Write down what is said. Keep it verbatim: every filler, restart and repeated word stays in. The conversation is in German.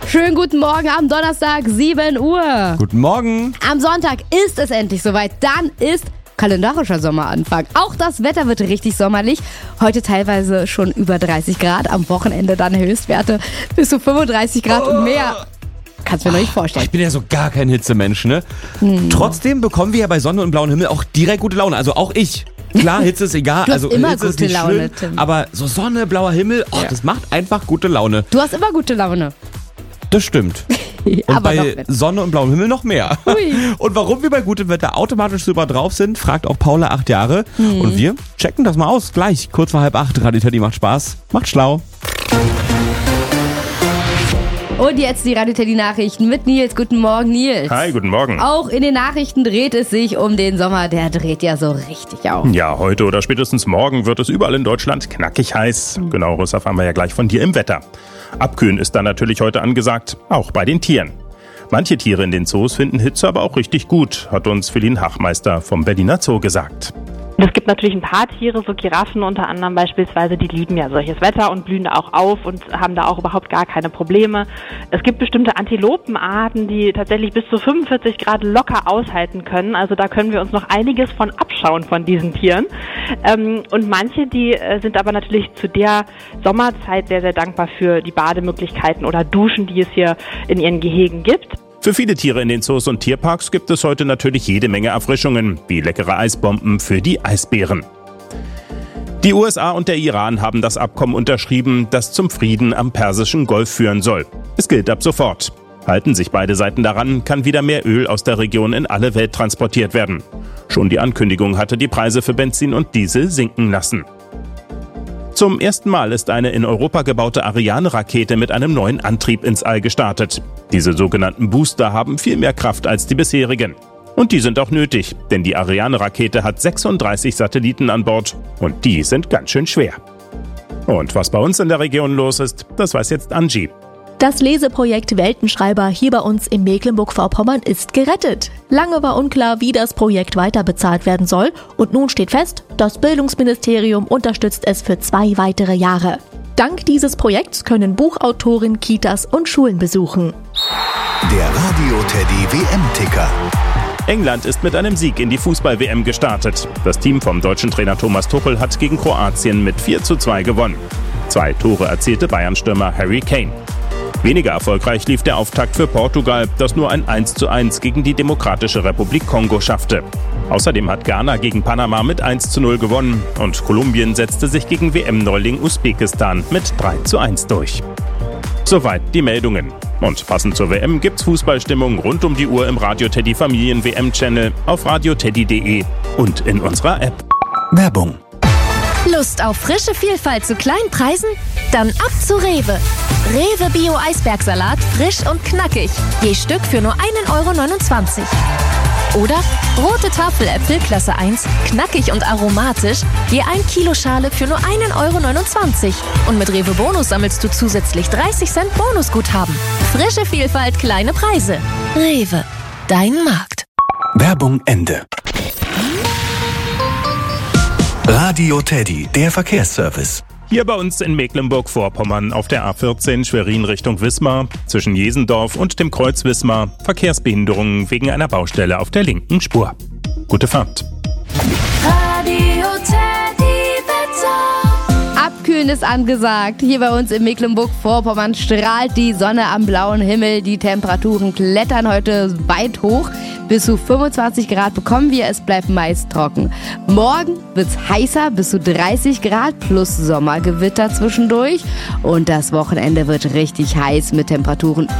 Schönen guten Morgen am Donnerstag, sieben Uhr. Guten Morgen. Am Sonntag ist es endlich soweit. Dann ist kalendarischer Sommeranfang. Auch das Wetter wird richtig sommerlich. Heute teilweise schon über dreißig Grad. Am Wochenende dann Höchstwerte bis zu fünfunddreißig Grad und mehr. Kannst du mir noch nicht vorstellen. Ich bin ja so gar kein Hitzemensch, ne? Hm. Trotzdem bekommen wir ja bei Sonne und blauem Himmel auch direkt gute Laune. Also auch ich. Klar, Hitze ist egal. Du hast also immer Hitze gute ist nicht Laune, schlimm, Tim. Aber so Sonne, blauer Himmel, oh, Ja. das macht einfach gute Laune. Du hast immer gute Laune. Das stimmt. Und Aber noch bei nicht. Sonne und blauem Himmel noch mehr. Ui. Und warum wir bei gutem Wetter automatisch super drauf sind, fragt auch Paula, acht Jahre. Hm. Und wir checken das mal aus. Gleich, kurz vor halb acht. Radio Teddy macht Spaß. Macht schlau. Und jetzt die Radio Teddy Nachrichten mit Nils. Guten Morgen, Nils. Hi, guten Morgen. Auch in den Nachrichten dreht es sich um den Sommer. Der dreht ja so richtig auf. Ja, heute oder spätestens morgen wird es überall in Deutschland knackig heiß. Genaueres erfahren wir ja gleich von dir im Wetter. Abkühlen ist dann natürlich heute angesagt, auch bei den Tieren. Manche Tiere in den Zoos finden Hitze aber auch richtig gut, hat uns Feline Hachmeister vom Berliner Zoo gesagt. Es gibt natürlich ein paar Tiere, so Giraffen unter anderem beispielsweise, die lieben ja solches Wetter und blühen da auch auf und haben da auch überhaupt gar keine Probleme. Es gibt bestimmte Antilopenarten, die tatsächlich bis zu fünfundvierzig Grad locker aushalten können. Also da können wir uns noch einiges von abschauen von diesen Tieren. Und manche, die sind aber natürlich zu der Sommerzeit sehr, sehr dankbar für die Bademöglichkeiten oder Duschen, die es hier in ihren Gehegen gibt. Für viele Tiere in den Zoos und Tierparks gibt es heute natürlich jede Menge Erfrischungen, wie leckere Eisbomben für die Eisbären. Die U S A und der Iran haben das Abkommen unterschrieben, das zum Frieden am Persischen Golf führen soll. Es gilt ab sofort. Halten sich beide Seiten daran, kann wieder mehr Öl aus der Region in alle Welt transportiert werden. Schon die Ankündigung hatte die Preise für Benzin und Diesel sinken lassen. Zum ersten Mal ist eine in Europa gebaute Ariane-Rakete mit einem neuen Antrieb ins All gestartet. Diese sogenannten Booster haben viel mehr Kraft als die bisherigen. Und die sind auch nötig, denn die Ariane-Rakete hat sechsunddreißig Satelliten an Bord und die sind ganz schön schwer. Und was bei uns in der Region los ist, das weiß jetzt Angie. Das Leseprojekt Weltenschreiber hier bei uns in Mecklenburg-Vorpommern ist gerettet. Lange war unklar, wie das Projekt weiter bezahlt werden soll. Und nun steht fest, das Bildungsministerium unterstützt es für zwei weitere Jahre. Dank dieses Projekts können Buchautoren Kitas und Schulen besuchen. Der Radio Teddy W M-Ticker. England ist mit einem Sieg in die Fußball-W M gestartet. Das Team vom deutschen Trainer Thomas Tuchel hat gegen Kroatien mit vier zu zwei gewonnen. Zwei Tore erzielte Bayern-Stürmer Harry Kane. Weniger erfolgreich lief der Auftakt für Portugal, das nur ein eins zu eins gegen die Demokratische Republik Kongo schaffte. Außerdem hat Ghana gegen Panama mit eins zu null gewonnen und Kolumbien setzte sich gegen W M-Neuling Usbekistan mit drei zu eins durch. Soweit die Meldungen. Und passend zur W M gibt's Fußballstimmung rund um die Uhr im Radio Teddy Familien W M-Channel, auf radio teddy punkt de und in unserer App. Werbung. Lust auf frische Vielfalt zu kleinen Preisen? Dann ab zu Rewe. Rewe Bio Eisbergsalat, frisch und knackig. Je Stück für nur ein Euro neunundzwanzig. Oder rote Tafeläpfel Klasse eins, knackig und aromatisch, je ein Kilo Schale für nur ein Euro neunundzwanzig. Und mit Rewe Bonus sammelst du zusätzlich dreißig Cent Bonusguthaben. Frische Vielfalt, kleine Preise. Rewe, dein Markt. Werbung Ende. Radio Teddy, der Verkehrsservice. Hier bei uns in Mecklenburg-Vorpommern auf der A vierzehn Schwerin Richtung Wismar, zwischen Jesendorf und dem Kreuz Wismar, Verkehrsbehinderungen wegen einer Baustelle auf der linken Spur. Gute Fahrt. Radio Teddy Wetter. Abkühlen ist angesagt. Hier bei uns in Mecklenburg-Vorpommern strahlt die Sonne am blauen Himmel. Die Temperaturen klettern heute weit hoch. Bis zu fünfundzwanzig Grad bekommen wir, es bleibt meist trocken. Morgen wird's heißer, bis zu dreißig Grad plus Sommergewitter zwischendurch. Und das Wochenende wird richtig heiß mit Temperaturen